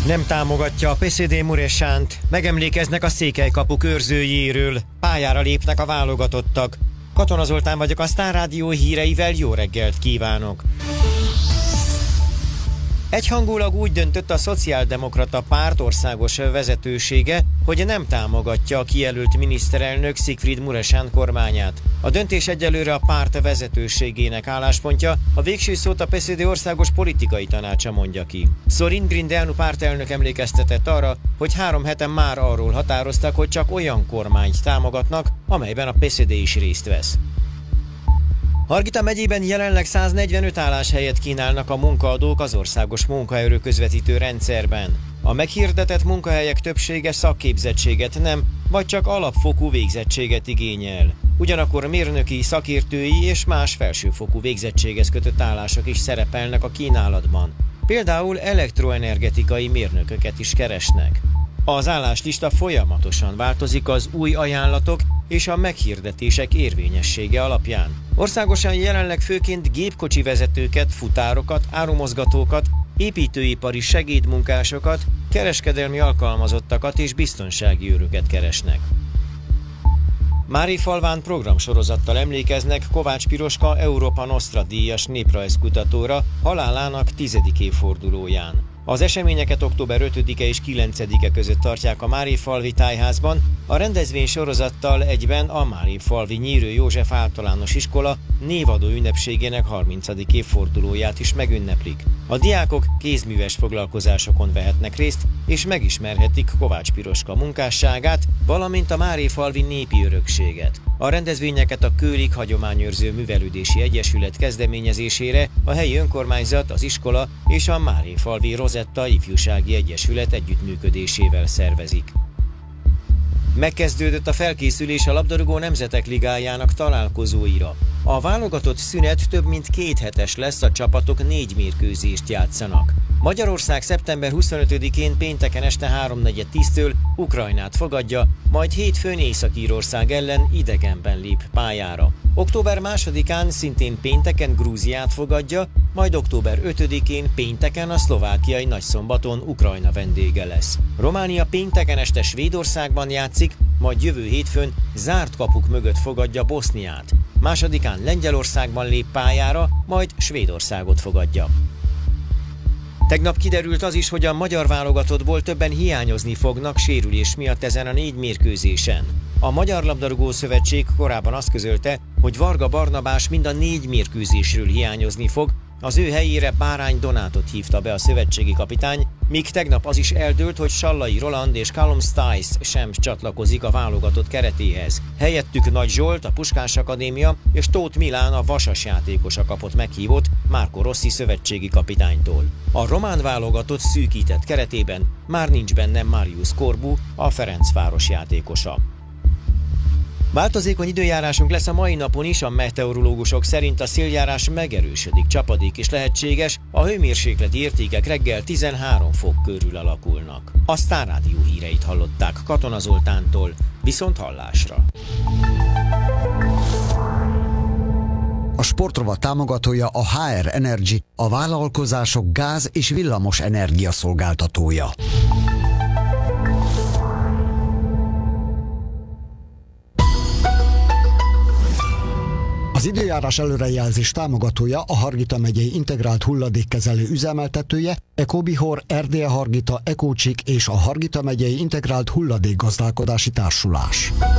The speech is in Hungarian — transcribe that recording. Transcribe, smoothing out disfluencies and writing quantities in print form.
Nem támogatja a PSD Muresánt, megemlékeznek a Székelykapuk őrzőjéről, pályára lépnek a válogatottak. Katona Zoltán vagyok, a Sztár Rádió híreivel jó reggelt kívánok! Egyhangulag úgy döntött a Szociáldemokrata Párt országos vezetősége, hogy nem támogatja a kijelölt miniszterelnök Sigfried Muresan kormányát. A döntés egyelőre a párt vezetőségének álláspontja, a végső szót a PSD országos politikai tanácsa mondja ki. Sorin Grindeanu pártelnök emlékeztetett arra, hogy 3 hete már arról határoztak, hogy csak olyan kormányt támogatnak, amelyben a PSD is részt vesz. Hargita megyében jelenleg 145 álláshelyet kínálnak a munkaadók az országos munkaerő közvetítő rendszerben. A meghirdetett munkahelyek többsége szakképzettséget nem, vagy csak alapfokú végzettséget igényel. Ugyanakkor mérnöki, szakértői és más felsőfokú végzettséghez kötött állások is szerepelnek a kínálatban. Például elektroenergetikai mérnököket is keresnek. Az álláslista folyamatosan változik az új ajánlatok és a meghirdetések érvényessége alapján. Országosan jelenleg főként gépkocsi vezetőket, futárokat, árumozgatókat, építőipari segédmunkásokat, kereskedelmi alkalmazottakat és biztonsági őröket keresnek. Márifalván programsorozattal emlékeznek Kovács Piroska Európa Nostra díjas néprajzkutatóra halálának 10. évfordulóján. Az eseményeket október 5-e és 9-e között tartják a Márifalvi Tájházban, a rendezvény sorozattal egyben a Márifalvi Nyírő József általános iskola névadó ünnepségének 30. évfordulóját is megünneplik. A diákok kézműves foglalkozásokon vehetnek részt, és megismerhetik Kovács Piroska munkásságát, valamint a Márifalvi népi örökséget. A rendezvényeket a Kőlik Hagyományőrző Művelődési Egyesület kezdeményezésére a helyi önkormányzat, az iskola és a Márifalvi Rozetta Ifjúsági Egyesület együttműködésével szervezik. Megkezdődött a felkészülés a labdarúgó nemzetek ligájának találkozóira. A válogatott szünet több mint 2 hetes lesz, a csapatok 4 mérkőzést játszanak. Magyarország szeptember 25-én pénteken este 3:10-től Ukrajnát fogadja, majd hétfőn Észak-Írország ellen idegenben lép pályára. Október 2-án szintén pénteken Grúziát fogadja, majd október 5-én pénteken a szlovákiai Nagyszombaton Ukrajna vendége lesz. Románia pénteken este Svédországban játszik, majd jövő hétfőn zárt kapuk mögött fogadja Boszniát. 2-án Lengyelországban lép pályára, majd Svédországot fogadja. Tegnap kiderült az is, hogy a magyar válogatottból többen hiányozni fognak sérülés miatt ezen a 4 mérkőzésen. A Magyar Labdarúgó Szövetség korábban azt közölte, hogy Varga Barnabás mind a 4 mérkőzésről hiányozni fog, az ő helyére Bárány Donátot hívta be a szövetségi kapitány, míg tegnap az is eldőlt, hogy Sallai Roland és Callum Stice sem csatlakozik a válogatott keretéhez. Helyettük Nagy Zsolt, a Puskás Akadémia és Tóth Milán, a Vasas játékosa kapott meghívót Marco Rossi szövetségi kapitánytól. A román válogatott szűkített keretében már nincs benne Marius Corbu, a Ferencváros játékosa. Változékony időjárásunk lesz a mai napon is, a meteorológusok szerint a széljárás megerősödik, csapadék is lehetséges, a hőmérsékleti értékek reggel 13 fok körül alakulnak. A Sztár Rádió híreit hallották Katona Zoltántól, viszont hallásra. A sportrovat támogatója a HR Energy, a vállalkozások gáz- és villamos energia szolgáltatója. Az időjárás előrejelzés támogatója a Hargita megyei integrált hulladékkezelő üzemeltetője, Ecobihor, Erdélye Hargita, Ecócsik és a Hargita megyei integrált hulladékgazdálkodási társulás.